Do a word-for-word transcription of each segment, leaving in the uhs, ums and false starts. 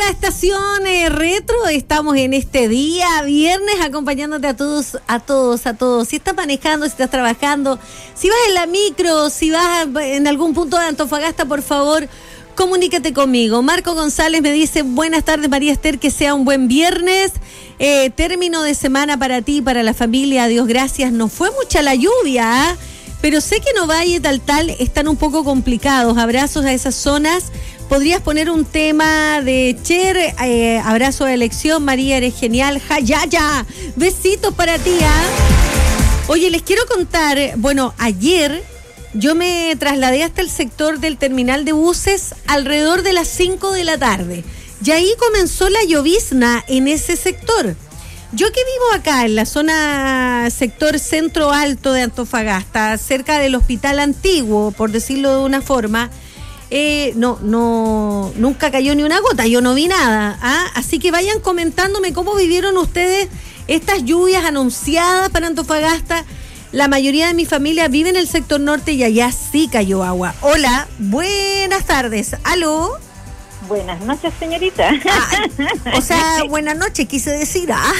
la estación eh, retro. Estamos en este día viernes acompañándote a todos, a todos, a todos. Si estás manejando, si estás trabajando, si vas en la micro, si vas en algún punto de Antofagasta, por favor, comunícate conmigo. Marco González me dice: buenas tardes, María Esther, que sea un buen viernes. Eh, término de semana para ti y para la familia. Dios gracias. No fue mucha la lluvia, ¿eh? Pero sé que Novalle y tal tal están un poco complicados. Abrazos a esas zonas. ¿Podrías poner un tema de Cher? Eh, abrazo de elección, María, eres genial. Ja, ya, ya. Besitos para ti, ¿eh? Oye, les quiero contar, bueno, ayer yo me trasladé hasta el sector del terminal de buses alrededor de las cinco de la tarde. Y ahí comenzó la llovizna en ese sector. Yo que vivo acá en la zona sector centro alto de Antofagasta, cerca del hospital antiguo, por decirlo de una forma, eh, no, no, nunca cayó ni una gota, yo no vi nada, ¿ah? Así que vayan comentándome cómo vivieron ustedes estas lluvias anunciadas para Antofagasta. La mayoría de mi familia vive en el sector norte y allá sí cayó agua. Hola, buenas tardes, ¿aló? Buenas noches, señorita. Ah, o sea, buenas noches, quise decir. ¿Ah?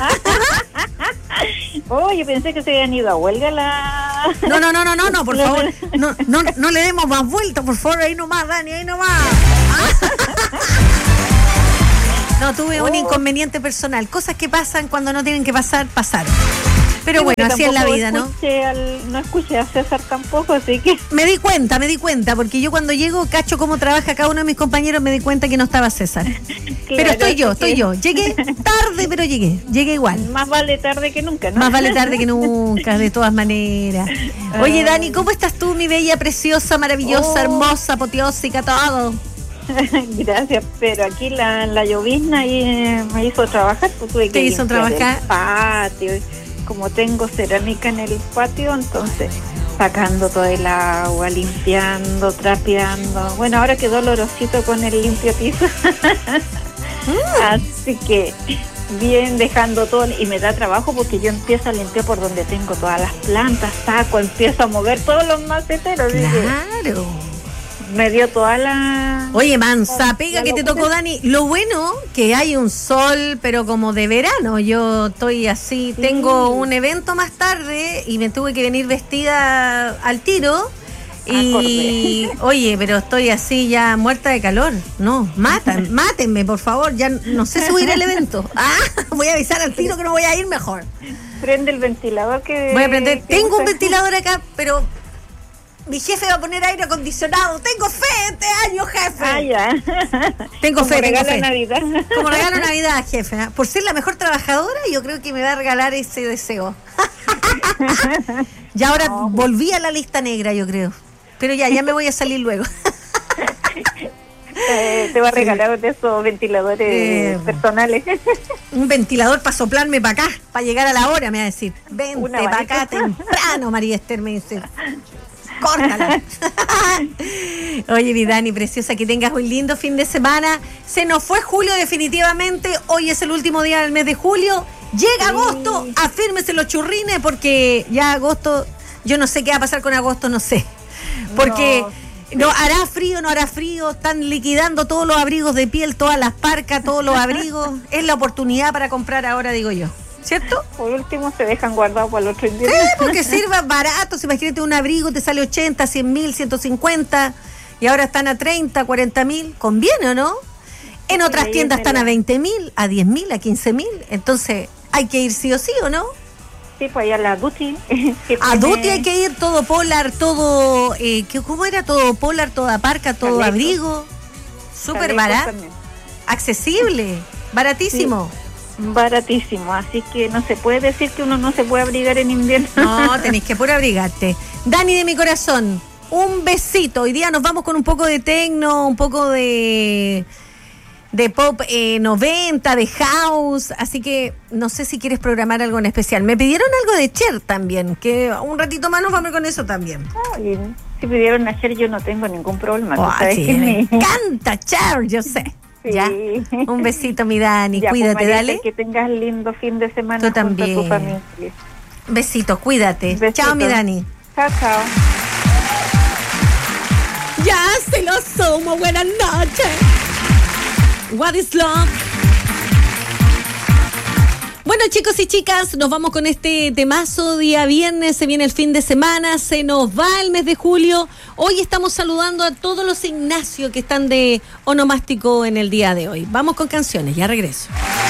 Oh, yo pensé que se habían ido a huelga la... No, no, no, no, no, no, por favor. No, no, no le demos más vueltas, por favor. Ahí nomás, Dani, ahí nomás. No, tuve un inconveniente personal. Cosas que pasan cuando no tienen que pasar, pasaron. Pero sí, bueno, así es la vida, ¿no? Al, no escuché a César tampoco, así que... Me di cuenta, me di cuenta, porque yo cuando llego, cacho cómo trabaja cada uno de mis compañeros, me di cuenta que no estaba César. Claro, pero estoy yo, estoy que... yo. Llegué tarde, pero llegué, llegué igual. Más vale tarde que nunca, ¿no? Más vale tarde que nunca, de todas maneras. Oye, Dani, ¿cómo estás tú, mi bella, preciosa, maravillosa, oh. hermosa, apoteósica, todo? Gracias, pero aquí la, la llovizna ahí me hizo trabajar, pues tuve que ¿Te hizo trabajar? El patio. Como tengo cerámica en el patio, entonces sacando todo el agua, limpiando, trapeando. Bueno, ahora quedó olorosito con el limpio piso. mm. Así que bien, dejando todo. Y me da trabajo porque yo empiezo a limpiar por donde tengo todas las plantas, saco, empiezo a mover todos los maceteros. Claro. Me dio toda la... Oye, mansa pega que te tocó, Dani. Lo bueno que hay un sol, pero como de verano. Yo estoy así, sí. Tengo un evento más tarde y me tuve que venir vestida al tiro. Y, oye, pero estoy así ya muerta de calor. No, matan, mátenme, por favor. Ya no sé si voy a ir al evento. Ah, voy a avisar al tiro que no voy a ir mejor. Prende el ventilador que... Voy a prender. Tengo un ventilador acá, pero... Mi jefe va a poner aire acondicionado. Tengo fe este año, jefe. Ah, ya. Tengo fe, tengo fe. Como regalo Navidad. Como regalo Navidad, jefe. Por ser la mejor trabajadora, yo creo que me va a regalar ese deseo. Y ahora no, volví a la lista negra, yo creo. Pero ya, ya me voy a salir luego. Eh, te va a regalar sí. de esos ventiladores eh, personales. Un ventilador para soplarme para acá, para llegar a la hora, me va a decir. Vente para acá temprano, María Esther, me dice. Córtala. Oye, mi Dani, preciosa, que tengas un lindo fin de semana. Se nos fue julio definitivamente. Hoy es el último día del mes de julio. Llega sí. agosto, afírmese los churrines, porque ya agosto, yo no sé qué va a pasar con agosto, no sé. Porque no, no hará frío, no hará frío. Están liquidando todos los abrigos de piel, todas las parcas, todos los abrigos. Es la oportunidad para comprar ahora, digo yo. ¿Cierto? Por último se dejan guardados para el otro invierno. Sí, porque sirva barato. Imagínate un abrigo, te sale ochenta, cien mil, ciento cincuenta y ahora están a treinta, cuarenta mil. ¿Conviene o no? En otras sí, tiendas están a veinte mil, a diez mil, a quince mil. Entonces hay que ir sí o sí, ¿o no? Sí, pues allá a la Duty. A Duty hay que ir, todo polar, todo... Eh, ¿Cómo era? Todo polar, toda parca, todo Chaleco. Abrigo. Súper barato. También. Accesible, baratísimo. Sí. Baratísimo, así que no se puede decir que uno no se puede abrigar en invierno. No, tenés que puro abrigarte. Dani de mi corazón, un besito. Hoy día nos vamos con un poco de tecno, un poco de de pop eh, noventa, de house, así que no sé si quieres programar algo en especial. Me pidieron algo de Cher también, que un ratito más nos vamos con eso también. Ay, si pidieron a Cher yo no tengo ningún problema. Oh, sabes sí, que me encanta Cher, yo sé. Sí. Ya, un besito, mi Dani, ya, cuídate, pues, María, dale. Que tengas lindo fin de semana. Tú también. Junto a tu familia. Besito, cuídate. Besito. Chao, mi Dani. Chao, chao. Ya se lo sumo, buenas noches. What is Love. Bueno, chicos y chicas, nos vamos con este temazo. Día viernes, se viene el fin de semana, se nos va el mes de julio. Hoy estamos saludando a todos los Ignacio que están de onomástico en el día de hoy. Vamos con canciones, ya regreso.